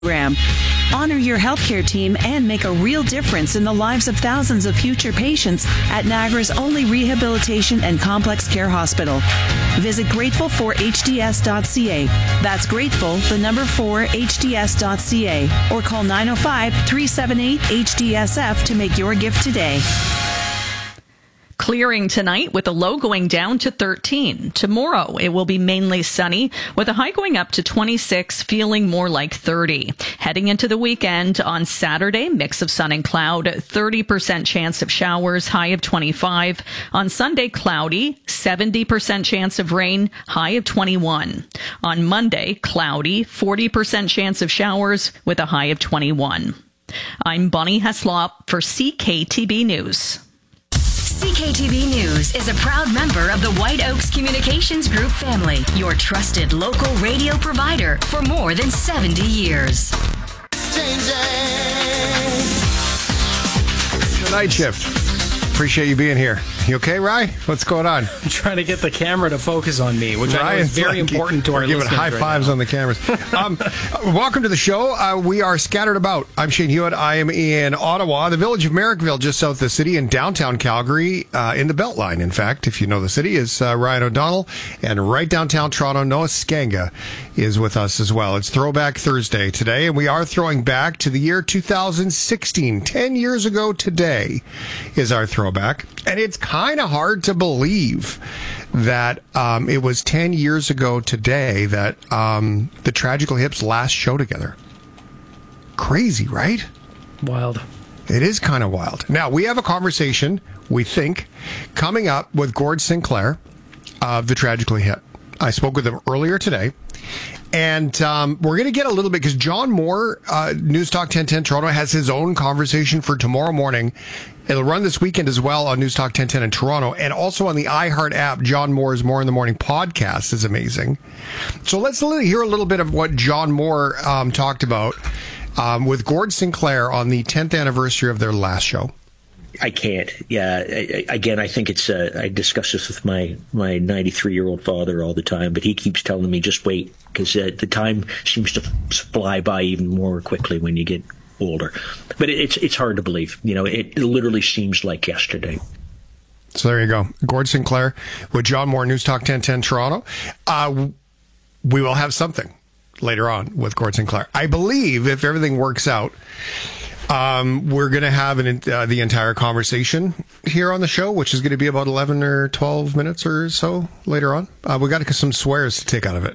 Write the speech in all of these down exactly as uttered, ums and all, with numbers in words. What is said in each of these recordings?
program. Honor your healthcare team and make a real difference in the lives of thousands of future patients at Niagara's only rehabilitation and complex care hospital. Visit grateful for h d s dot c a. That's grateful, the number four, h d s dot c a. Or call nine oh five, three seven eight, H D S F to make your gift today. Clearing tonight with a low going down to thirteen. Tomorrow, it will be mainly sunny with a high going up to twenty-six, feeling more like thirty. Heading into the weekend on Saturday, mix of sun and cloud, thirty percent chance of showers, high of twenty-five. On Sunday, cloudy, seventy percent chance of rain, high of twenty-one. On Monday, cloudy, forty percent chance of showers with a high of twenty-one. I'm Bonnie Heslop for C K T B News. C K T B News is a proud member of the White Oaks Communications Group family, your trusted local radio provider for more than seventy years. The night shift. Appreciate you being here. You okay, Ryan? What's going on? I'm trying to get the camera to focus on me, which Ryan's I know is very like, important to our giving listeners. high fives right on the cameras. um, welcome to the show. Uh, we are scattered about. I'm Shane Hewitt. I am in Ottawa, the village of Merrickville, just south of the city, in downtown Calgary, uh, in the Beltline. In fact, if you know the city, is uh, Ryan O'Donnell, and right downtown Toronto, Noah Skanga is with us as well. It's Throwback Thursday today, and we are throwing back to the year two thousand sixteen. Ten years ago today is our throwback, and it's kind of hard to believe that um, it was ten years ago today that um, the Tragical Hips last show together. Crazy, right? Wild. It is kind of wild. Now, we have a conversation, we think, coming up with Gord Sinclair of the Tragically Hip. I spoke with him earlier today. And um, we're going to get a little bit, because John Moore, uh, News Talk ten ten Toronto, has his own conversation for tomorrow morning. It'll run this weekend as well on News Talk ten ten in Toronto, and also on the iHeart app. John Moore's More in the Morning podcast is amazing. So let's hear a little bit of what John Moore um, talked about um, with Gord Sinclair on the tenth anniversary of their last show. I can't. Yeah. I, I, again, I think it's. Uh, I discuss this with my my ninety-three year old father all the time, but he keeps telling me just wait, because uh, the time seems to fly by even more quickly when you get older. But it, it's it's hard to believe. You know, it, it literally seems like yesterday. So there you go, Gord Sinclair with John Moore, News Talk ten ten Toronto. Uh, we will have something later on with Gord Sinclair. I believe if everything works out. Um, we're going to have an, uh, the entire conversation here on the show, which is going to be about eleven or twelve minutes or so later on. Uh, we got some swears to take out of it.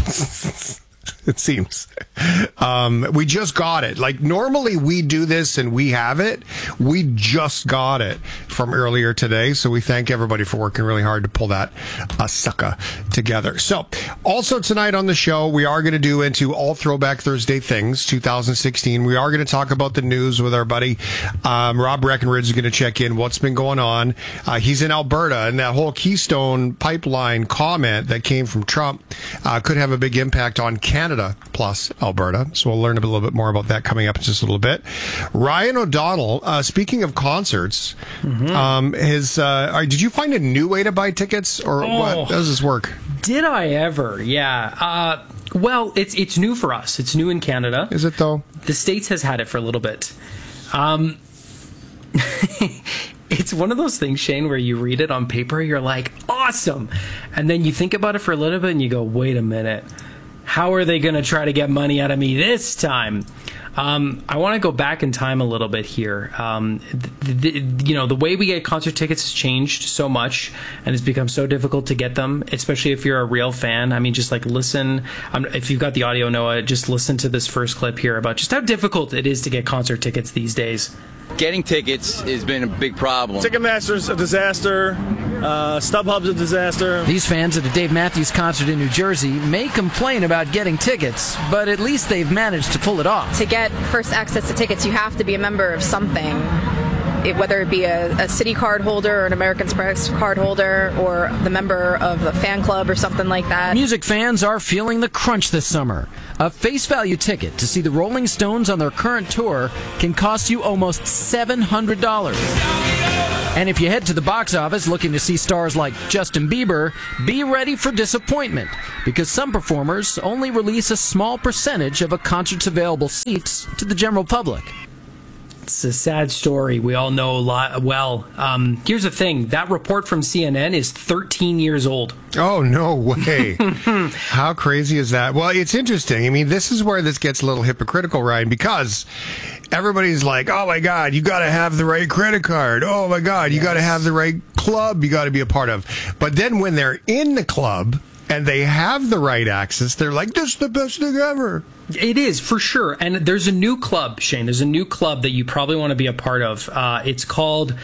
It seems. Um, we just got it. Like, normally we do this and we have it. We just got it from earlier today. So we thank everybody for working really hard to pull that uh, sucker together. So also tonight on the show, we are going to do into all Throwback Thursday things, two thousand sixteen. We are going to talk about the news with our buddy um, Rob Breckenridge is going to check in what's been going on. Uh, he's in Alberta, and that whole Keystone Pipeline comment that came from Trump uh, could have a big impact on Canada plus Alberta. So we'll learn a little bit more about that coming up in just a little bit. Ryan O'Donnell, uh, speaking of concerts, mm-hmm. um, his, uh, did you find a new way to buy tickets, or oh, what? How does this work? Did I ever? Yeah. Uh, well, it's it's new for us. It's new in Canada. Is it, though? The States has had it for a little bit. Um, it's one of those things, Shane, where you read it on paper, you're like, awesome. And then you think about it for a little bit and you go, wait a minute. How are they going to try to get money out of me this time? Um, I want to go back in time a little bit here. Um, the, the, you know, the way we get concert tickets has changed so much, and it's become so difficult to get them, especially if you're a real fan. I mean, just like listen, um, if you've got the audio, Noah, just listen to this first clip here about just how difficult it is to get concert tickets these days. Getting tickets has been a big problem. Ticketmaster's a disaster. Uh, StubHub's a disaster. These fans at a Dave Matthews concert in New Jersey may complain about getting tickets, but at least they've managed to pull it off. To get first access to tickets, you have to be a member of something. It, whether it be a, a City card holder or an American Express card holder or the member of a fan club or something like that. Music fans are feeling the crunch this summer. A face value ticket to see the Rolling Stones on their current tour can cost you almost seven hundred dollars. And if you head to the box office looking to see stars like Justin Bieber, be ready for disappointment, because some performers only release a small percentage of a concert's available seats to the general public. It's a sad story. We all know a lot. Well, um, here's the thing. That report from C N N is thirteen years old. Oh, no way. How crazy is that? Well, it's interesting. I mean, this is where this gets a little hypocritical, Ryan, because everybody's like, oh, my God, you got to have the right credit card. Oh, my God, you yes. got to have the right club you got to be a part of. But then when they're in the club and they have the right access, they're like, this is the best thing ever. It is, for sure. And there's a new club, Shane. There's a new club that you probably want to be a part of. Uh, it's called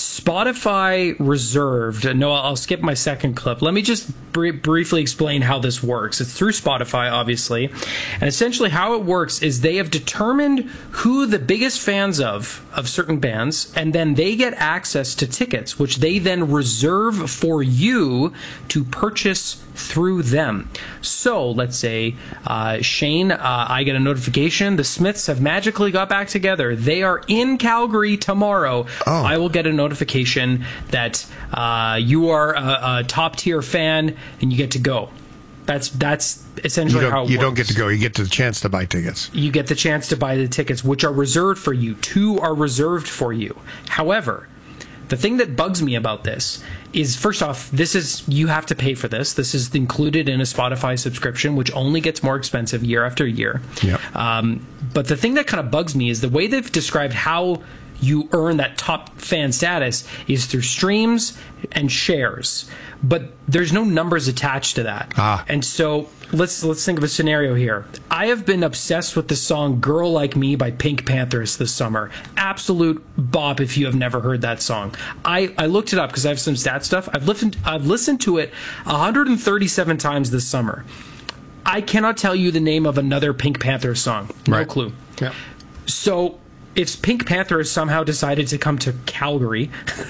Spotify Reserved. No, I'll skip my second clip. Let me just br- briefly explain how this works. It's through Spotify, obviously. And essentially how it works is they have determined who the biggest fans of, of certain bands, and then they get access to tickets, which they then reserve for you to purchase through them. So let's say, uh, Shane, uh, I get a notification. The Smiths have magically got back together. They are in Calgary tomorrow. Oh. I will get a notification that uh, you are a, a top tier fan and you get to go. That's that's essentially how it you works. don't get to go. You get the chance to buy tickets. You get the chance to buy the tickets, which are reserved for you. Two are reserved for you. However, the thing that bugs me about this is, first off, this is, you have to pay for this. This is included in a Spotify subscription, which only gets more expensive year after year. Yep. Um, but the thing that kind of bugs me is the way they've described how you earn that top fan status is through streams and shares. But there's no numbers attached to that. Ah. And so let's let's think of a scenario here. I have been obsessed with the song Girl Like Me by Pink Panthers this summer. Absolute bop if you have never heard that song. I, I looked it up because I have some stat stuff. I've listened I've listened to it one hundred thirty-seven times this summer. I cannot tell you the name of another Pink Panthers song. No right. clue. Yeah. So if Pink Panthers somehow decided to come to Calgary,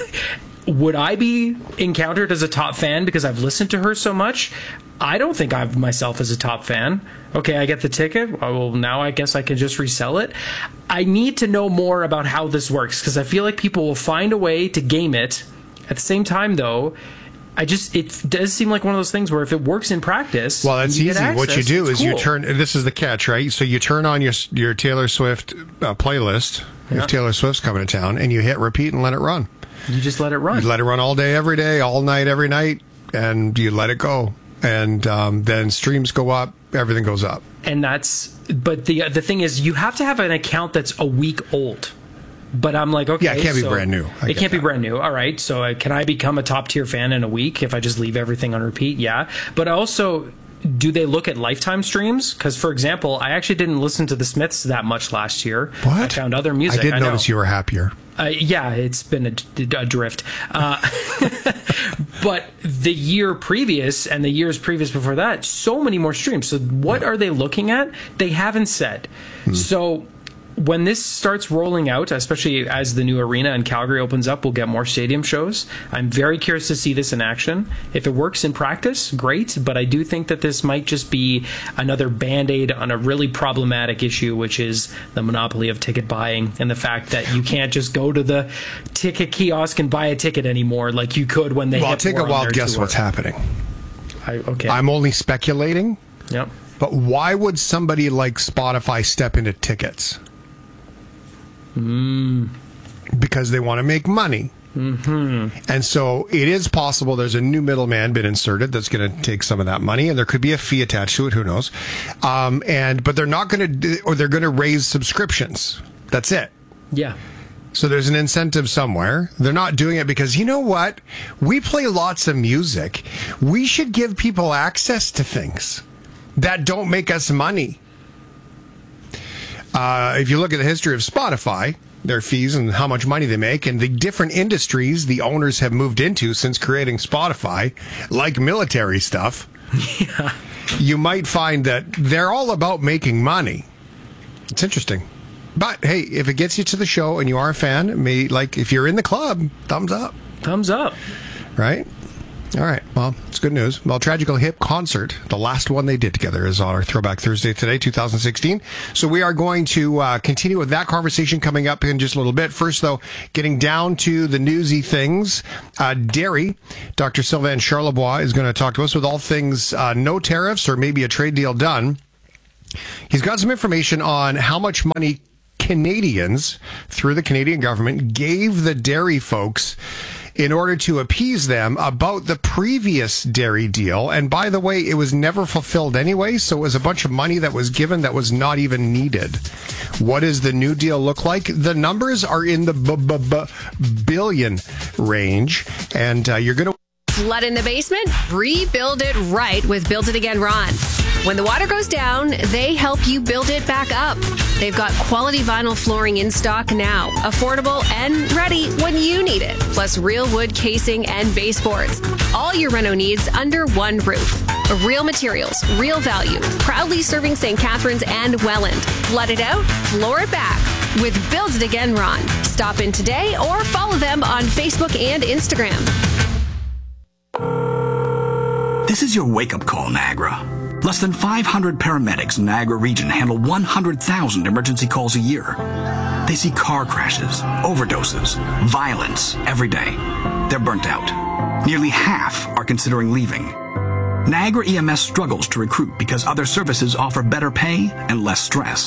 would I be encountered as a top fan because I've listened to her so much? I don't think of myself as a top fan. Okay, I get the ticket. Well, now I guess I can just resell it. I need to know more about how this works because I feel like people will find a way to game it. At the same time, though, I just it does seem like one of those things where if it works in practice, well, that's easy. Access, what you do is cool. you turn. This is the catch, right? So you turn on your your Taylor Swift uh, playlist yeah. if Taylor Swift's coming to town, and you hit repeat and let it run. You just let it run. You let it run all day, every day, all night, every night, and you let it go. And um, then streams go up, everything goes up. And that's, but the the thing is, you have to have an account that's a week old. But I'm like, okay. Yeah, it can't so be brand new. I it can't that. be brand new. All right. So uh, can I become a top tier fan in a week if I just leave everything on repeat? Yeah. But also, do they look at lifetime streams? Because, for example, I actually didn't listen to the Smiths that much last year. What? I found other music. I did I notice you were happier. Uh, yeah, it's been a, a drift. Uh, but the year previous and the years previous before that, so many more streams. So what yeah. are they looking at? They haven't said. Hmm. So when this starts rolling out, especially as the new arena in Calgary opens up, we'll get more stadium shows. I'm very curious to see this in action. If it works in practice, great. But I do think that this might just be another Band-Aid on a really problematic issue, which is the monopoly of ticket buying and the fact that you can't just go to the ticket kiosk and buy a ticket anymore like you could when they well, hit take a wild guess what's happening. I, okay. I'm only speculating. Yep. But why would somebody like Spotify step into tickets? Mm. Because they want to make money. Mm-hmm. And so it is possible there's a new middleman been inserted that's going to take some of that money, and there could be a fee attached to it. Who knows? Um, and but they're not going to, or they're going to raise subscriptions. That's it. Yeah. So there's an incentive somewhere. They're not doing it because, you know what? We play lots of music. We should give people access to things that don't make us money. Uh, if you look at the history of Spotify, their fees and how much money they make and the different industries the owners have moved into since creating Spotify, like military stuff, yeah. you might find that they're all about making money. It's interesting. But, hey, if it gets you to the show and you are a fan, may, like if you're in the club, thumbs up. Thumbs up. Right? All right. Well, it's good news. Well, Tragical Hip Concert, the last one they did together, is on our Throwback Thursday today, two thousand sixteen. So we are going to uh, continue with that conversation coming up in just a little bit. First, though, getting down to the newsy things. Uh, dairy, Doctor Sylvain Charlebois is going to talk to us with all things uh, no tariffs or maybe a trade deal done. He's got some information on how much money Canadians, through the Canadian government, gave the dairy folks in order to appease them about the previous dairy deal. And by the way, it was never fulfilled anyway, so it was a bunch of money that was given that was not even needed. What does the new deal look like? The numbers are in the b- b- b- billion range, and uh, you're going to... Flood in the basement? Rebuild it right with Build It Again Ron. When the water goes down, they help you build it back up. They've got quality vinyl flooring in stock now, affordable and ready when you need it. Plus real wood casing and baseboards. All your reno needs under one roof. Real materials, real value. Proudly serving Saint Catharines and Welland. Flood it out, floor it back with Build It Again Ron. Stop in today or follow them on Facebook and Instagram. This is your wake-up call, Niagara. Less than five hundred paramedics in Niagara region handle one hundred thousand emergency calls a year. They see car crashes, overdoses, violence every day. They're burnt out. Nearly half are considering leaving. Niagara E M S struggles to recruit because other services offer better pay and less stress.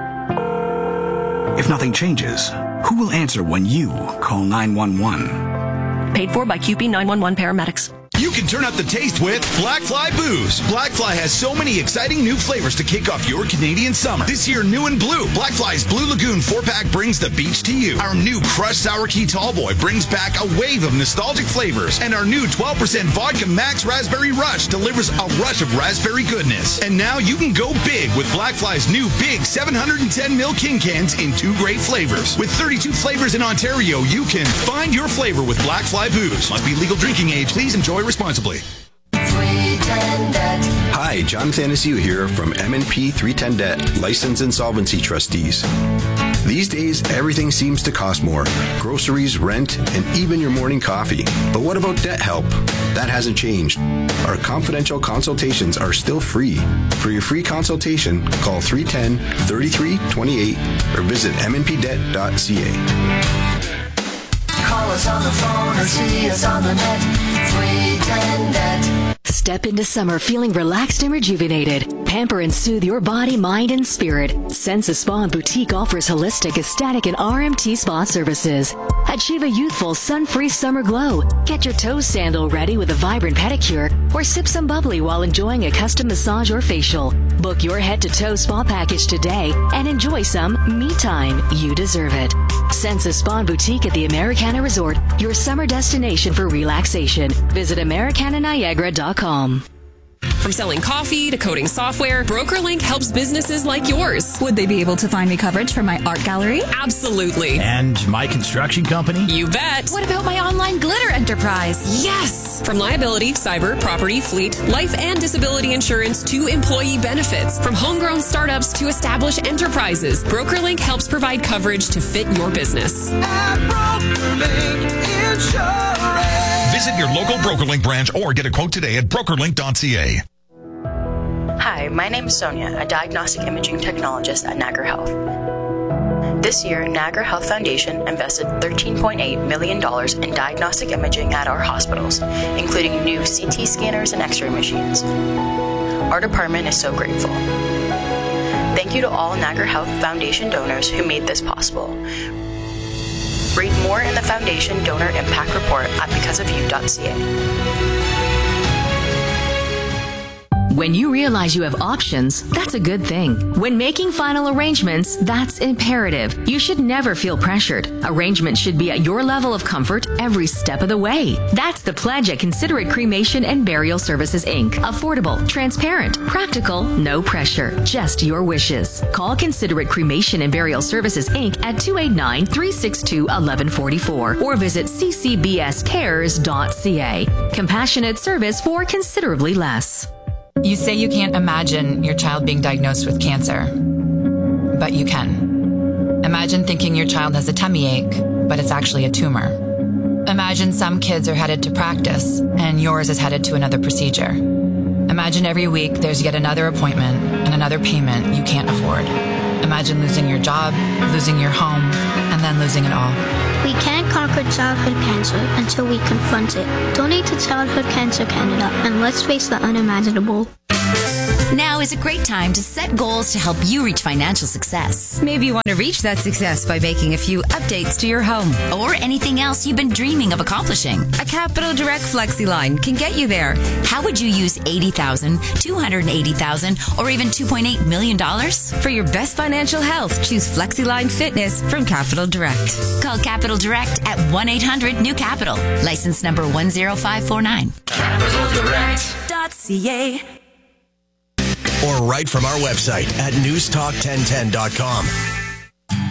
If nothing changes, who will answer when you call nine one one? Paid for by Q P nine one one paramedics. You can turn up the taste with Blackfly Booze. Blackfly has so many exciting new flavors to kick off your Canadian summer. This year, new and blue, Blackfly's Blue Lagoon four-pack brings the beach to you. Our new Crushed Sour Key Tallboy brings back a wave of nostalgic flavors. And our new twelve percent Vodka Max Raspberry Rush delivers a rush of raspberry goodness. And now you can go big with Blackfly's new big seven hundred ten milliliter King Cans in two great flavors. With thirty-two flavors in Ontario, you can find your flavor with Blackfly Booze. Must be legal drinking age. Please enjoy responsibly. Hi, John Thanasiu here from M and P three ten Debt, Licensed Insolvency Trustees. These days, everything seems to cost more. Groceries, rent, and even your morning coffee. But what about debt help? That hasn't changed. Our confidential consultations are still free. For your free consultation, call three one zero, three three two eight or visit m n p debt dot c a. Call us on the phone or see us on the net. three ten Debt. Step into summer feeling relaxed and rejuvenated. Pamper and soothe your body, mind, and spirit. Sensa Spa and Boutique offers holistic, aesthetic, and R M T spa services. Achieve a youthful, sun-free summer glow. Get your toes sandal ready with a vibrant pedicure, or sip some bubbly while enjoying a custom massage or facial. Book your head-to-toe spa package today and enjoy some me time. You deserve it. Sensa Spa and Boutique at the Americana Resort, your summer destination for relaxation. Visit americana niagara dot com. From selling coffee to coding software, BrokerLink helps businesses like yours. Would they be able to find me coverage for my art gallery? Absolutely. And my construction company? You bet. What about my online glitter enterprise? Yes! From liability, cyber, property, fleet, life and disability insurance to employee benefits. From homegrown startups to established enterprises, BrokerLink helps provide coverage to fit your business. At BrokerLink Insurance. Visit your local BrokerLink branch or get a quote today at broker link dot c a. Hi, my name is Sonia, a diagnostic imaging technologist at Niagara Health. This year, Niagara Health Foundation invested thirteen point eight million dollars in diagnostic imaging at our hospitals, including new C T scanners and X-ray machines. Our department is so grateful. Thank you to all Niagara Health Foundation donors who made this possible. Read more in the Foundation Donor Impact Report at because of you dot c a. When you realize you have options, that's a good thing. When making final arrangements, that's imperative. You should never feel pressured. Arrangements should be at your level of comfort every step of the way. That's the pledge at Considerate Cremation and Burial Services, Incorporated. Affordable, transparent, practical, no pressure, just your wishes. Call Considerate Cremation and Burial Services, Incorporated at two eight nine, three six two, one one four four or visit c c b s cares dot c a. Compassionate service for considerably less. You say you can't imagine your child being diagnosed with cancer, but you can. Imagine thinking your child has a tummy ache, but it's actually a tumor. Imagine some kids are headed to practice and yours is headed to another procedure. Imagine every week there's yet another appointment and another payment you can't afford. Imagine losing your job, losing your home, and then losing it all. We can't conquer childhood cancer until we confront it. Donate to Childhood Cancer Canada and let's face the unimaginable. Now is a great time to set goals to help you reach financial success. Maybe you want to reach that success by making a few updates to your home. Or anything else you've been dreaming of accomplishing. A Capital Direct FlexiLine can get you there. How would you use eighty thousand dollars, two hundred eighty thousand dollars, or even two point eight million dollars? For your best financial health, choose FlexiLine Fitness from Capital Direct. Call Capital Direct at one eight hundred new capital. License number one zero five four nine. capital direct dot c a Or right from our website at news talk ten ten dot com.